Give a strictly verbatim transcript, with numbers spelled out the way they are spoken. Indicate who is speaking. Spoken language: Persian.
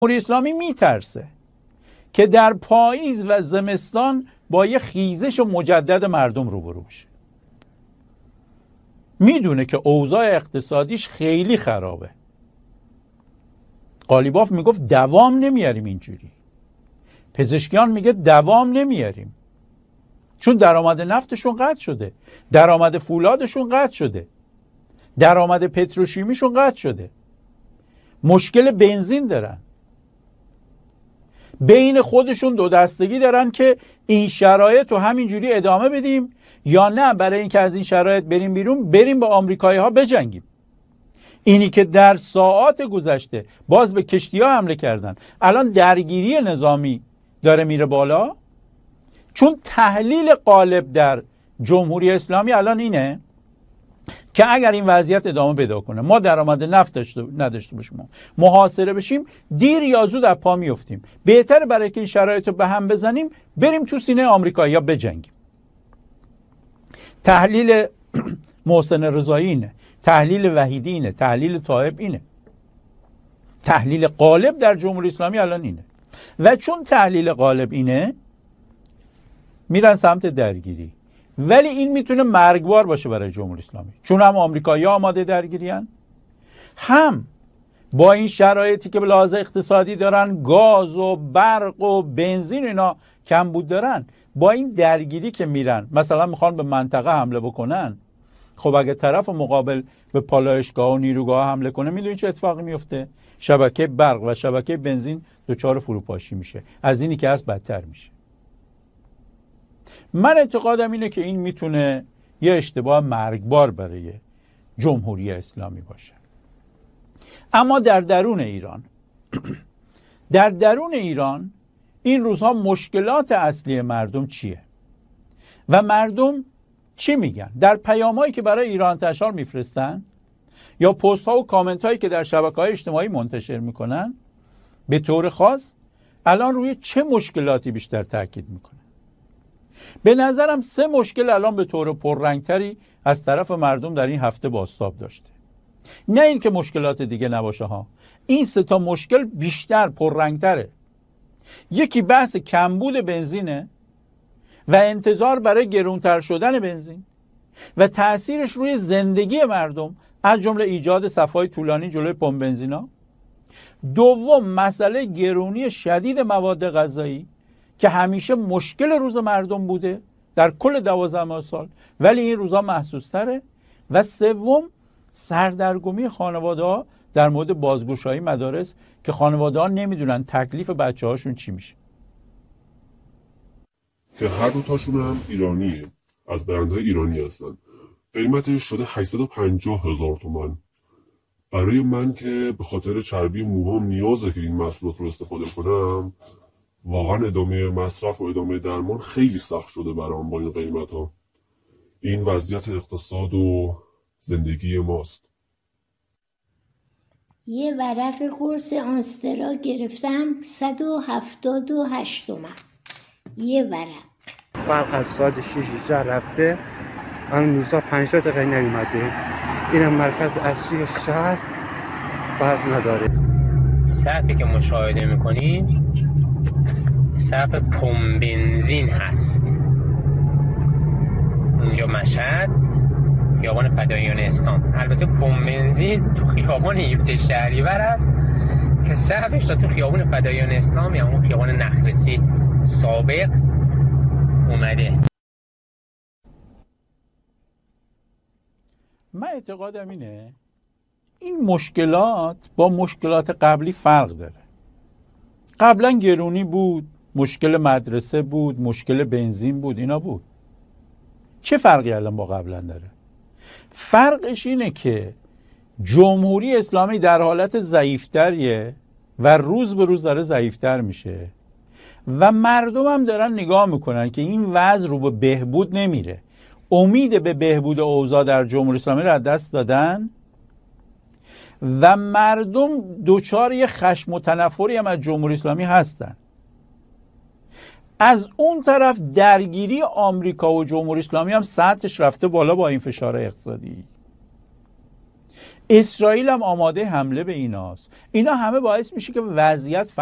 Speaker 1: جمهوری اسلامی میترسه که در پاییز و زمستان با یه خیزش مجدد مردم روبرو بشه. میدونه که اوضاع اقتصادیش خیلی خرابه. قالیباف میگفت دوام نمیاریم اینجوری. پزشکیان میگه دوام نمیاریم، چون درآمد نفتشون قطع شده، درآمد فولادشون قطع شده، درآمد پتروشیمیشون قطع شده، مشکل بنزین دارن، بین خودشون دو دستگی دارن که این شرایط رو همینجوری ادامه بدیم یا نه برای اینکه از این شرایط بریم بیرون بریم با آمریکایی ها بجنگیم. اینی که در ساعات گذشته باز به کشتی ها حمله کردن، الان درگیری نظامی داره میره بالا، چون تحلیل غالب در جمهوری اسلامی الان اینه که اگر این وضعیت ادامه پیدا کنه، ما درآمد نفت داشته نداشته باشیم، محاصره بشیم، دیر یا زود از پا میافتیم. بهتره برای که این شرایط رو به هم بزنیم بریم تو سینه آمریکایی‌ها بجنگیم. تحلیل محسن رضایی اینه، تحلیل وحیدی اینه، تحلیل طایب اینه، تحلیل غالب در جمهوری اسلامی الان اینه. و چون تحلیل غالب اینه میرن سمت درگیری. ولی این میتونه مرگبار باشه برای جمهوری اسلامی، چون هم آمریکایی‌ها آماده درگیری‌ان، هم با این شرایطی که به لحاظ اقتصادی دارن، گاز و برق و بنزین اینا کمبود دارن، با این درگیری که میرن مثلا میخوان به منطقه حمله بکنن، خب اگه طرف مقابل به پالایشگاه و نیروگاه حمله کنه، میدونی چه اتفاقی میفته؟ شبکه برق و شبکه بنزین دچار فروپاشی میشه، از اینی که هست بدتر میشه. من اعتقادم اینه که این میتونه یه اشتباه مرگبار برای جمهوری اسلامی باشه. اما در درون ایران در درون ایران این روزها مشکلات اصلی مردم چیه و مردم چی میگن؟ در پیام‌هایی که برای ایران تشار میفرستن یا پست ها و کامنت هایی که در شبکه‌های اجتماعی منتشر میکنن، به طور خاص الان روی چه مشکلاتی بیشتر تاکید میکنن؟ به نظرم سه مشکل الان به طور پررنگتری از طرف مردم در این هفته بازتاب داشته. نه این که مشکلات دیگه نباشه ها، این سه تا مشکل بیشتر پررنگتره. یکی بحث کمبود بنزینه و انتظار برای گرونتر شدن بنزین و تأثیرش روی زندگی مردم، از جمله ایجاد صف‌های طولانی جلوی پمپ بنزینا. دوم مسئله گرونی شدید مواد غذایی که همیشه مشکل روز مردم بوده در کل دوازده ماه سال، ولی این روزها محسوس تره. و سوم سردرگمی خانواده ها در مورد بازگشایی مدارس که خانواده ها نمیدونن تکلیف بچه هاشون چی میشه.
Speaker 2: که هر دو تاشون هم ایرانیه، از برندهای ایرانی هستن. قیمتش شده هشتصد و پنجاه هزار تومان. برای من که به خاطر چربی موهام نیازه که این محصولات رو استفاده کنم، واقعا ادامه مصرف و ادامه درمان خیلی سخت شده برام با این قیمت ها. این وضعیت اقتصاد و زندگی ماست.
Speaker 3: یه ورق قرص آنسترا گرفتم صد و هفتاد و هشت تومن یه ورق.
Speaker 4: برق از ساعت شیش رفته، الان روزا پنجاه دقیقه نیومده. اینم مرکز اصلی شهر برق نداره.
Speaker 5: صفی که مشاهده میکنید صف پمپ بنزین هست. اینجا مشهد، خیابان فداییان اسلام. البته پمپ بنزین تو خیابان هفده شهریور است که صفش تا تو خیابان فداییان اسلام یا اون خیابان نخلسی سابق اومده.
Speaker 1: من اعتقادم اینه این مشکلات با مشکلات قبلی فرق داره. قبلا گرونی بود، مشکل مدرسه بود، مشکل بنزین بود، اینا بود. چه فرقی الان با قبلا داره؟ فرقش اینه که جمهوری اسلامی در حالت ضعیفتریه و روز به روز داره ضعیفتر میشه و مردم هم دارن نگاه میکنن که این وضع رو به بهبود نمیره. امید به بهبود اوضاع در جمهوری اسلامی رو از دست دادن و مردم دوچار یه خشم و تنفری هم از جمهوری اسلامی هستن. از اون طرف درگیری آمریکا و جمهوری اسلامی هم سطحش رفته بالا با این فشار اقتصادی. اسرائیل هم آماده حمله به ایناست. اینا همه باعث میشه که وضعیت